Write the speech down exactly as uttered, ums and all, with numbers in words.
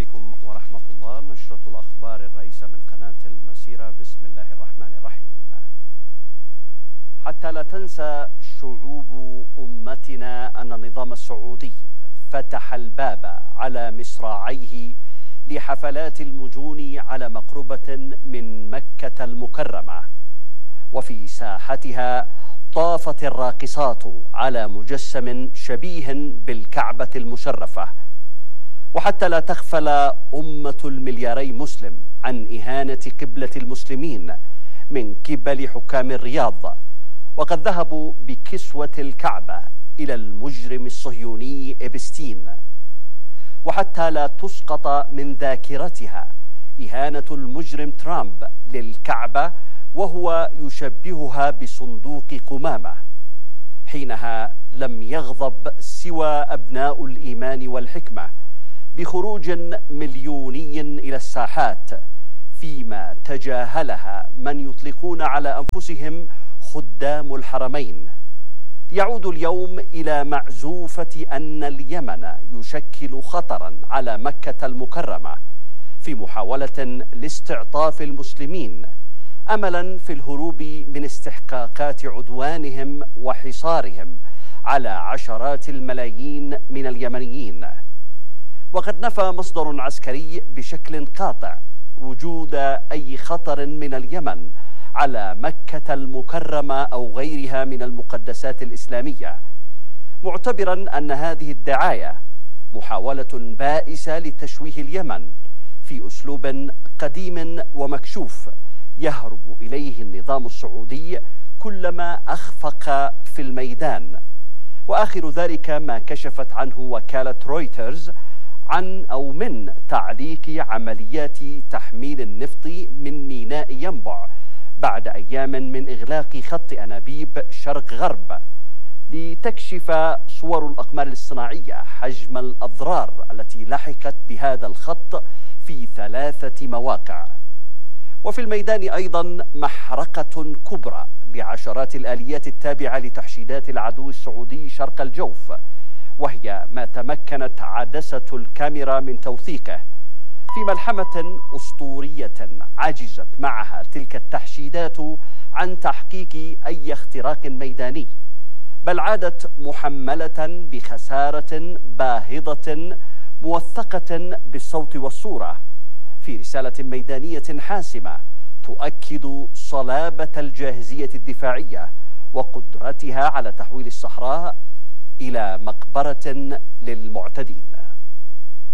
عليكم ورحمة الله. نشرة الأخبار الرئيسة من قناة المسيرة. بسم الله الرحمن الرحيم. حتى لا تنسى شعوب أمتنا أن النظام السعودي فتح الباب على مصراعيه لحفلات المجون على مقربة من مكة المكرمة، وفي ساحتها طافت الراقصات على مجسم شبيه بالكعبة المشرفة. وحتى لا تغفل أمة الملياري مسلم عن إهانة قبلة المسلمين من قبل حكام الرياض، وقد ذهبوا بكسوة الكعبة إلى المجرم الصهيوني إبستين. وحتى لا تسقط من ذاكرتها إهانة المجرم ترامب للكعبة وهو يشبهها بصندوق قمامة. حينها لم يغضب سوى أبناء الإيمان والحكمة بخروج مليوني إلى الساحات، فيما تجاهلها من يطلقون على أنفسهم خدام الحرمين. يعود اليوم إلى معزوفة أن اليمن يشكل خطرا على مكة المكرمة في محاولة لاستعطاف المسلمين أملا في الهروب من استحقاقات عدوانهم وحصارهم على عشرات الملايين من اليمنيين. وقد نفى مصدر عسكري بشكل قاطع وجود أي خطر من اليمن على مكة المكرمة أو غيرها من المقدسات الإسلامية، معتبرا أن هذه الدعاية محاولة بائسة لتشويه اليمن في أسلوب قديم ومكشوف يهرب إليه النظام السعودي كلما أخفق في الميدان. وآخر ذلك ما كشفت عنه وكالة رويترز عن أو من تعليق عمليات تحميل النفط من ميناء ينبع بعد أيام من إغلاق خط أنابيب شرق غرب، لتكشف صور الأقمار الاصطناعية حجم الأضرار التي لحقت بهذا الخط في ثلاثة مواقع. وفي الميدان أيضا محرقة كبرى لعشرات الآليات التابعة لتحشيدات العدو السعودي شرق الجوف، وهي ما تمكنت عدسة الكاميرا من توثيقه في ملحمة أسطورية عجزت معها تلك التحشيدات عن تحقيق أي اختراق ميداني، بل عادت محملة بخسارة باهظة موثقة بالصوت والصورة في رسالة ميدانية حاسمة تؤكد صلابة الجاهزية الدفاعية وقدرتها على تحويل الصحراء إلى مقبرة للمعتدين.